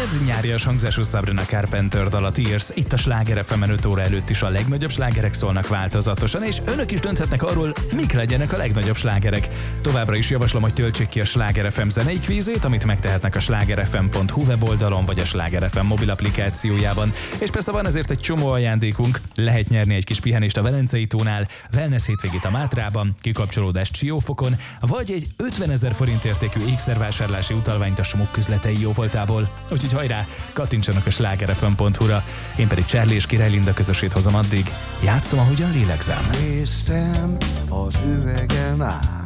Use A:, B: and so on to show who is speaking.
A: nyárias hangzású Sabrina Carpenter dal a Tears, itt a Sláger FM-en 5 óra előtt is a legnagyobb slágerek szólnak változatosan, és önök is dönthetnek arról, mik legyenek a legnagyobb slágerek. Továbbra is javaslom, hogy töltsék ki a Sláger FM zenei kvízét, amit megtehetnek a slágerfm.hu weboldalon vagy a Sláger FM mobil applikációjában. És persze van ezért egy csomó ajándékunk, lehet nyerni egy kis pihenést a Velencei tónál, wellness hétvégét a Mátrában, kikapcsolódást Siófokon, vagy egy 50 000 forint értékű ékszervásárlási utalványt a Smuk üzletei jóvoltából. Úgyhogy hajrá, kattintsanak a slágerfm.hu-ra. Én pedig Charlie és Király Linda közösét hozom addig. Játszom, ahogyan lélegzem.
B: Néztem az üvegem át,